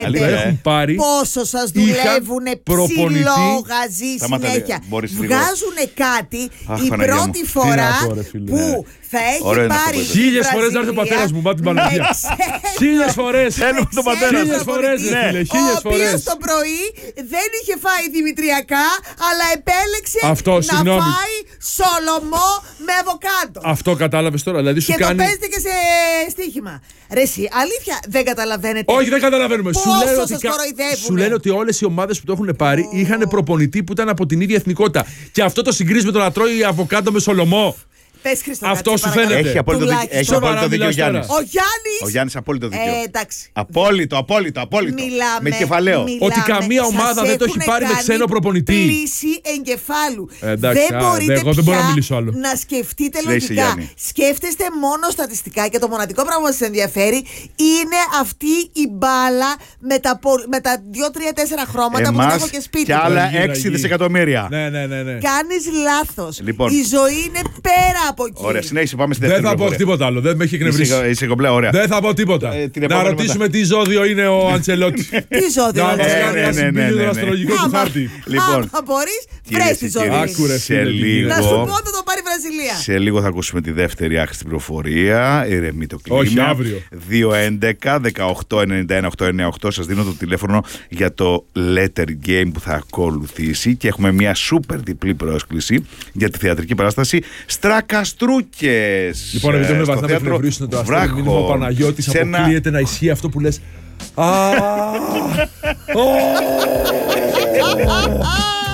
Έχουν πάρει. Πόσο σας δουλεύουνε ψηλό γαζί συνέχεια. Βγάζουνε κάτι η πρώτη φορά που θα έχει πάρει. 1000 φορές να έρθει ο πατέρας μου, την Παναγία. 1000 φορές. Θέλουμε τον πατέρα. 1000 φορές. Ο οποίος το πρωί δεν είχε φάει δημητριακά, αλλά επέλεξε να φάει σολομό με αβοκάντο. Αυτό κατάλαβες τώρα. Δηλαδή σου και κάνει. το παίζετε και σε στοίχημα. Ρε εσύ, αλήθεια δεν καταλαβαίνετε. Όχι, δεν καταλαβαίνουμε. Σου λένε ότι όλες οι ομάδες που το έχουν πάρει είχαν προπονητή που ήταν από την ίδια εθνικότητα. Και αυτό το συγκρίνεις με το να τρώει αβοκάντο με σολομό. Πες, Χριστό, αυτό σου φαίνεται. Έχει απόλυτο δίκιο ο Γιάννης. Ο Γιάννης απόλυτο δίκιο. Εντάξει. Απόλυτο. Με κεφαλαίο. Ότι καμία ομάδα δεν το έχει πάρει με ξένο προπονητή. Πλήση εγκεφάλου. Εντάξει, δεν μπορείτε εγώ δεν μπορώ να μιλήσω άλλο. Να σκεφτείτε λογικά. Σκέφτεστε μόνο στατιστικά και το μοναδικό πράγμα που σας ενδιαφέρει είναι αυτή η μπάλα με τα 2-3-4 χρώματα που την έχω και σπίτι. Και άλλα 6 δισεκατομμύρια. Ναι. Κάνεις λάθος. Η ζωή είναι πέρα. Ωραία, συνέχισε, πάμε στη δεύτερη. Δεν θα πω τίποτα άλλο. Δεν με έχει εκνευρίσει. Είσαι κομπλέ, ωραία. Δεν θα πω τίποτα. Να ρωτήσουμε τι ζώδιο είναι ο Αντσελότη. Τι ζώδιο είναι το αστρολογικό του χάρτη. Λοιπόν, αν μπορείς, βρες τη ζώδιο. Να σου πω θα το πάρει η Βραζιλία. Σε λίγο θα ακούσουμε τη δεύτερη άχρηστη πληροφορία. Ηρεμεί το κλίμα. Όχι, αύριο. 2-11-18-99-898. Σας δίνω το τηλέφωνο για το letter game που θα ακολουθήσει και έχουμε μια σούπερ διπλή πρόσκληση για τη θεατρική παράσταση Στρακαστρούκες. Λοιπόν, επειδή με βαθιά με εκνευρίσουν το αστείο μήνυμα, ο Παναγιώτης αποκλείεται να ισχύει αυτό που λες.